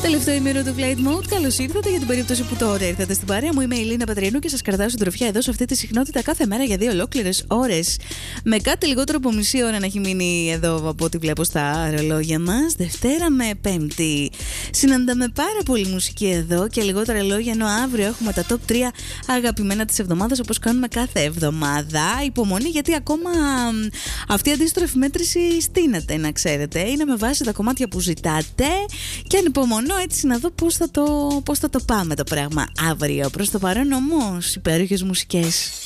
Τελευταίο ημέρο του Flight Mode. Καλώς ήρθατε. Για την περίπτωση που τώρα ήρθατε στην παρέα μου, είμαι η Ελίνα Πατριανού και σας κρατάω συντροφιά εδώ σε αυτή τη συχνότητα κάθε μέρα για 2 ολόκληρες ώρες. Με κάτι λιγότερο από μισή ώρα να έχει μείνει εδώ από ό,τι βλέπω στα ρολόγια μας. Δευτέρα με Πέμπτη. Συναντάμε πάρα πολύ μουσική εδώ και λιγότερα λόγια, ενώ αύριο έχουμε τα top 3 αγαπημένα της εβδομάδας, όπως κάνουμε κάθε εβδομάδα. Υπομονή, γιατί ακόμα αυτή η αντίστροφη μέτρηση στείνεται, να ξέρετε. Είναι με βάση τα κομμάτια που ζητάτε και ανυπομονώ έτσι να δω πώς θα το πάμε το πράγμα αύριο. Προς το παρόν όμως, υπέροχες μουσικές.